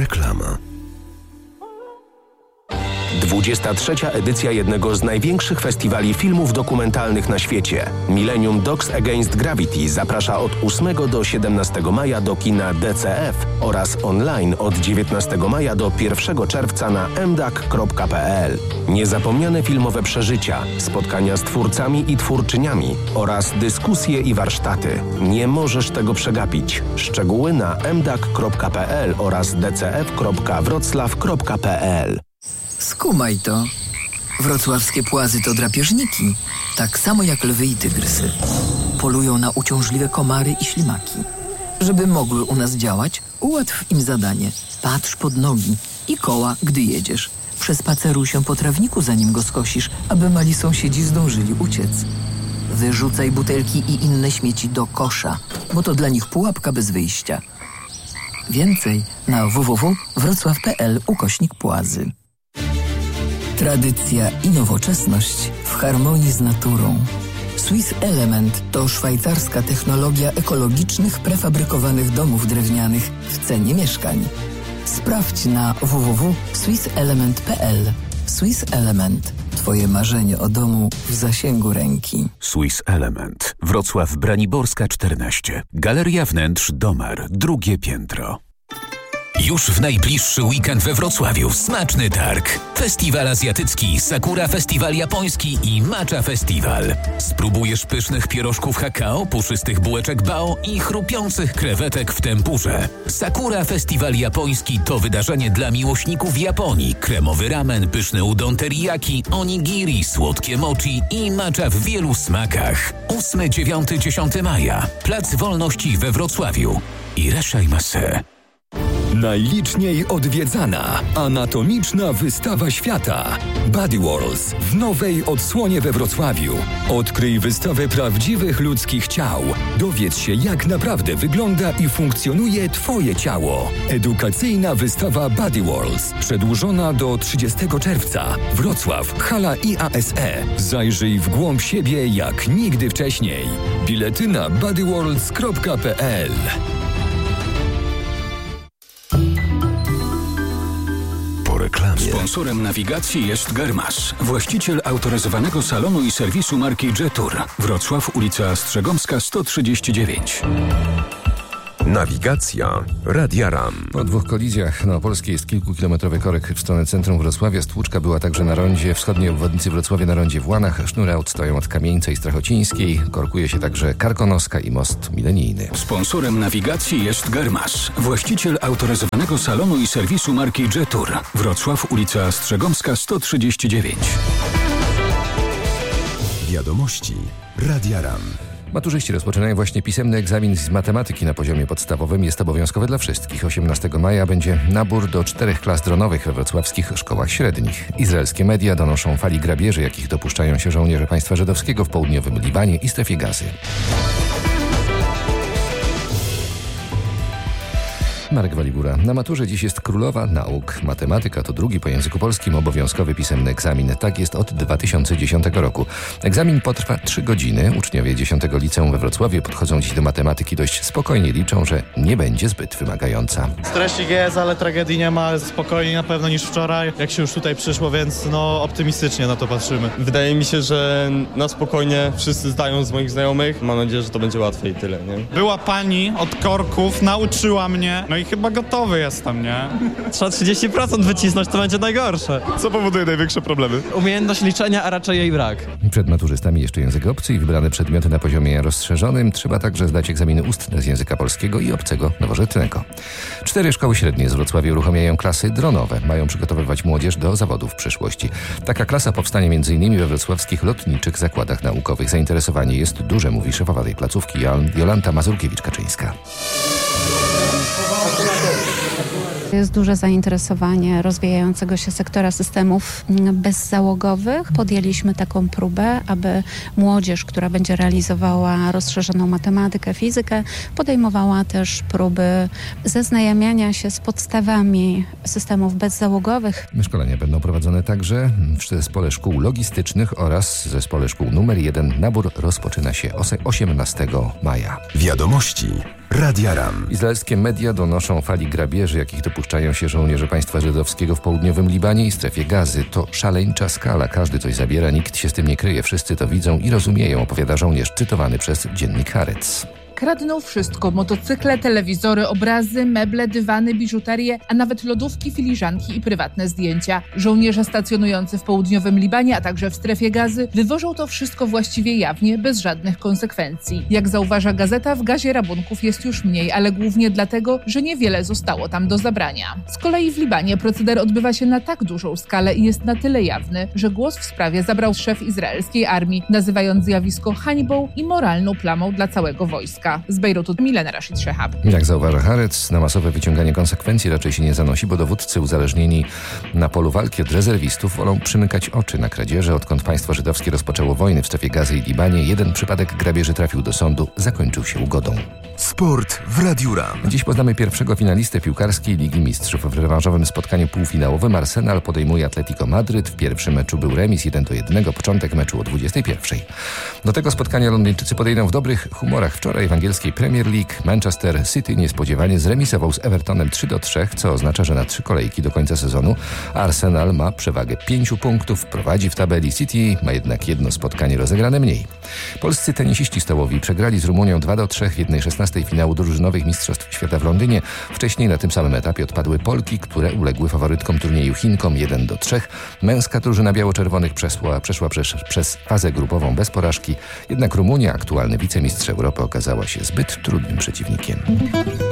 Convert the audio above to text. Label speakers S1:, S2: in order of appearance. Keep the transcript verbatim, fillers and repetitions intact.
S1: Reklama. dwudziesta trzecia edycja jednego z największych festiwali filmów dokumentalnych na świecie. Millennium Dogs Against Gravity zaprasza od ósmego do siedemnastego maja do kina D C F oraz online od dziewiętnastego maja do pierwszego czerwca na m d a c kropka p l. Niezapomniane filmowe przeżycia, spotkania z twórcami i twórczyniami oraz dyskusje i warsztaty. Nie możesz tego przegapić. Szczegóły na m d a c kropka p l oraz d c f kropka wroclaw kropka p l.
S2: Skumaj to. Wrocławskie płazy to drapieżniki, tak samo jak lwy i tygrysy. Polują na uciążliwe komary i ślimaki. Żeby mogły u nas działać, ułatw im zadanie. Patrz pod nogi i koła, gdy jedziesz. Przespaceruj się po trawniku, zanim go skosisz, aby mali sąsiedzi zdążyli uciec. Wyrzucaj butelki i inne śmieci do kosza, bo to dla nich pułapka bez wyjścia. Więcej na w w w kropka wrocław kropka p l ukośnik płazy. Tradycja i nowoczesność w harmonii z naturą. Swiss Element to szwajcarska technologia ekologicznych, prefabrykowanych domów drewnianych w cenie mieszkań. Sprawdź na w w w kropka swiss element kropka p l. Swiss Element. Twoje marzenie o domu w zasięgu ręki.
S3: Swiss Element. Wrocław Braniborska czternaście. Galeria Wnętrz Domar. Drugie piętro. Już w najbliższy weekend we Wrocławiu smaczny targ. Festiwal azjatycki, Sakura Festiwal japoński i Matcha Festiwal. Spróbujesz pysznych pierożków hakao, puszystych bułeczek bao i chrupiących krewetek w tempurze. Sakura Festiwal japoński to wydarzenie dla miłośników Japonii. Kremowy ramen, pyszny udon teriyaki, onigiri, słodkie mochi i matcha w wielu smakach. ósmego, dziewiątego, dziesiątego maja. Plac Wolności we Wrocławiu. Irashaimase.
S4: Najliczniej odwiedzana anatomiczna wystawa świata Body Wars w nowej odsłonie we Wrocławiu. Odkryj wystawę prawdziwych ludzkich ciał. Dowiedz się, jak naprawdę wygląda i funkcjonuje Twoje ciało. Edukacyjna wystawa Body Wars przedłużona do trzydziestego czerwca. Wrocław, hala I A S E. Zajrzyj w głąb siebie jak nigdy wcześniej. Bilety na bodyworlds kropka p l.
S1: Reklamie.
S3: Sponsorem nawigacji jest Germasz, właściciel autoryzowanego salonu i serwisu marki Jetour. Wrocław, ulica Strzegomska sto trzydzieści dziewięć.
S1: Nawigacja Radia RAM.
S5: Po dwóch kolizjach na Opolskiej jest kilkukilometrowy korek w stronę centrum Wrocławia. Stłuczka była także na rondzie wschodniej obwodnicy Wrocławia, na rondzie w Łanach. Sznury aut stoją od Kamieńca i Strachocińskiej. Korkuje się także Karkonoska i most milenijny.
S3: Sponsorem nawigacji jest Germasz, właściciel autoryzowanego salonu i serwisu marki Jetour. Wrocław, ulica Strzegomska sto trzydzieści dziewięć.
S1: Wiadomości Radia RAM.
S5: Maturzyści rozpoczynają właśnie pisemny egzamin z matematyki na poziomie podstawowym. Jest obowiązkowy dla wszystkich. osiemnastego maja będzie nabór do czterech klas dronowych we wrocławskich szkołach średnich. Izraelskie media donoszą fali grabieży, jakich dopuszczają się żołnierze państwa żydowskiego w południowym Libanie i strefie Gazy. Marek Waligura. Na maturze dziś jest królowa nauk. Matematyka to drugi po języku polskim obowiązkowy pisemny egzamin. Tak jest od dwa tysiące dziesiątego roku. Egzamin potrwa trzy godziny. Uczniowie dziesiątego liceum we Wrocławiu podchodzą dziś do matematyki dość spokojnie. Liczą, że nie będzie zbyt wymagająca.
S6: Stresik jest, ale tragedii nie ma. Spokojniej na pewno niż wczoraj, jak się już tutaj przyszło, więc no optymistycznie na to patrzymy.
S7: Wydaje mi się, że na spokojnie wszyscy zdają z moich znajomych. Mam nadzieję, że to będzie łatwe i tyle, nie?
S6: Była pani od korków, nauczyła mnie, no i chyba gotowy jestem, nie?
S8: Trzeba trzydzieści procent wycisnąć, to będzie najgorsze.
S6: Co powoduje największe problemy?
S8: Umiejętność liczenia, a raczej jej brak.
S5: Przed maturzystami jeszcze język obcy i wybrane przedmioty na poziomie rozszerzonym. Trzeba także zdać egzaminy ustne z języka polskiego i obcego nowożytnego. Cztery szkoły średnie z Wrocławia uruchamiają klasy dronowe. Mają przygotowywać młodzież do zawodów w przyszłości. Taka klasa powstanie m.in. we wrocławskich lotniczych zakładach naukowych. Zainteresowanie jest duże, mówi szefowa tej placówki Jolanta Mazurkiewicz-Kaczyńska.
S9: Jest duże zainteresowanie rozwijającego się sektora systemów bezzałogowych. Podjęliśmy taką próbę, aby młodzież, która będzie realizowała rozszerzoną matematykę, fizykę, podejmowała też próby zaznajamiania się z podstawami systemów bezzałogowych.
S5: Szkolenia będą prowadzone także w zespole szkół logistycznych oraz zespole szkół numer jeden. Nabór rozpoczyna się osiemnastego maja.
S1: Wiadomości Radia RAM.
S5: Izraelskie media donoszą fali grabieży, jakich dopuszczają rozpuszczają się żołnierze państwa żydowskiego w południowym Libanie i strefie Gazy. To szaleńcza skala, każdy coś zabiera, nikt się z tym nie kryje, wszyscy to widzą i rozumieją, opowiada żołnierz cytowany przez dziennik Haaretz.
S10: Kradną wszystko: motocykle, telewizory, obrazy, meble, dywany, biżuterię, a nawet lodówki, filiżanki i prywatne zdjęcia. Żołnierze stacjonujący w południowym Libanie, a także w strefie Gazy wywożą to wszystko właściwie jawnie, bez żadnych konsekwencji. Jak zauważa gazeta, w Gazie rabunków jest już mniej, ale głównie dlatego, że niewiele zostało tam do zabrania. Z kolei w Libanie proceder odbywa się na tak dużą skalę i jest na tyle jawny, że głos w sprawie zabrał szef izraelskiej armii, nazywając zjawisko hańbą i moralną plamą dla całego wojska. Z Bejrutu Milena Rashid Shehab.
S5: Jak zauważa Haaretz, na masowe wyciąganie konsekwencji raczej się nie zanosi, bo dowódcy uzależnieni na polu walki od rezerwistów wolą przymykać oczy na kradzieże. Odkąd państwo żydowskie rozpoczęło wojny w strefie Gazy i Libanie, jeden przypadek grabieży trafił do sądu, zakończył się ugodą.
S3: Sport w Radiu RAM.
S5: Dziś poznamy pierwszego finalistę piłkarskiej Ligi Mistrzów. W rewanżowym spotkaniu półfinałowym Arsenal podejmuje Atletico Madryt. W pierwszym meczu był remis jeden do jednego, początek meczu o dwudziestej pierwszej. Do tego spotkania Londyńczycy podejdą w dobrych humorach. Wczoraj w angielskiej Premier League Manchester City niespodziewanie zremisował z Evertonem trzy do trzech, co oznacza, że na trzy kolejki do końca sezonu Arsenal ma przewagę pięciu punktów, prowadzi w tabeli. City ma jednak jedno spotkanie rozegrane mniej. Polscy tenisiści stołowi przegrali z Rumunią dwa do trzech w jednej szesnastej finału drużynowych Mistrzostw Świata w Londynie. Wcześniej na tym samym etapie odpadły Polki, które uległy faworytkom turnieju Chinkom jeden do trzech. Męska drużyna biało-czerwonych przeszła, przeszła przez, przez fazę grupową bez porażki, jednak Rumunia, aktualny wicemistrz Europy, okazała się zbyt trudnym przeciwnikiem.